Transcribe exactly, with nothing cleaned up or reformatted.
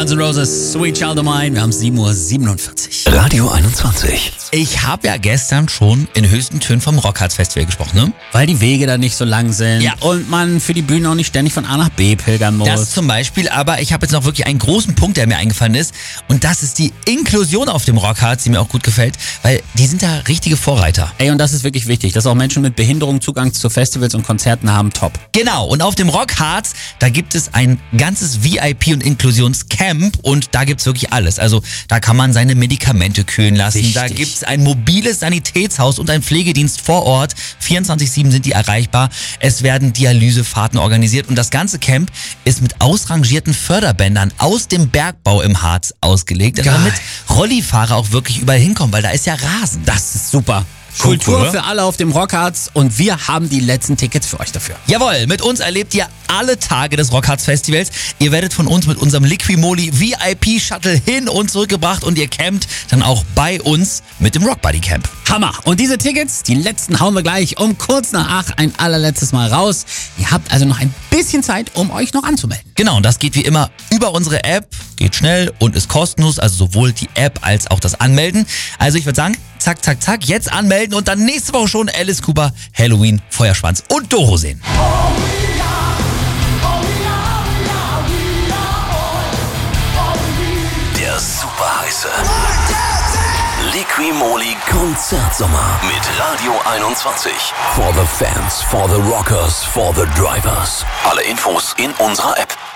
Guns N' Roses, Sweet Child of Mine. Wir haben sieben Uhr siebenundvierzig. Radio einundzwanzig. Ich habe ja gestern schon in höchsten Tönen vom Rockharz Festival gesprochen, ne? Weil die Wege da nicht so lang sind Ja. und man für die Bühne auch nicht ständig von A nach B pilgern muss. Das zum Beispiel, aber ich habe jetzt noch wirklich einen großen Punkt, der mir eingefallen ist. Und das ist die Inklusion auf dem Rockharz, die mir auch gut gefällt, weil die sind da richtige Vorreiter. Ey, und das ist wirklich wichtig, dass auch Menschen mit Behinderung Zugang zu Festivals und Konzerten haben, top. Genau, und auf dem Rockharz, da gibt es ein ganzes V I P- und Inklusionscamp und da gibt's wirklich alles. Also da kann man seine Medikamente kühlen lassen, Richtig. da gibt's ein mobiles Sanitätshaus und ein Pflegedienst vor Ort. vierundzwanzig sieben sind die erreichbar. Es werden Dialysefahrten organisiert und das ganze Camp ist mit ausrangierten Förderbändern aus dem Bergbau im Harz ausgelegt, Geil. damit Rollifahrer auch wirklich überall hinkommen, weil da ist ja Rasen. Das ist super. Schon Kultur cool, oder? für alle auf dem Rockharz und wir haben die letzten Tickets für euch dafür. Jawohl, mit uns erlebt ihr alle Tage des Rockharz Festivals. Ihr werdet von uns mit unserem Liquimoli V I P Shuttle hin und zurückgebracht und ihr campt dann auch bei uns mit dem Rockbuddy Camp. Hammer. Und diese Tickets, die letzten hauen wir gleich um kurz nach acht ein allerletztes Mal raus. Ihr habt also noch ein bisschen Zeit, um euch noch anzumelden. Genau, und das geht wie immer über unsere App, geht schnell und ist kostenlos, also sowohl die App als auch das Anmelden. Also ich würde sagen, zack, zack, zack, jetzt anmelden und dann nächste Woche schon Alice Cooper, Halloween, Feuerschwanz und Doro sehen. Der super heiße Liquimoli Konzertsommer mit Radio einundzwanzig. For the fans, for the rockers, for the drivers. Alle Infos in unserer App.